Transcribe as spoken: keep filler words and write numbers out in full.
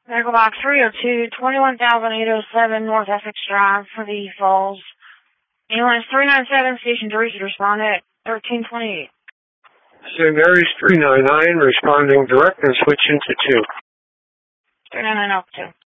Medical box three oh two, twenty-one thousand eight oh seven North Essex Drive for the Falls. Ambulance three nine seven, Station Teresa, respond at thirteen twenty-eight. Saint Mary's three nine nine, responding direct and switch into two. three nine nine, Alpha two.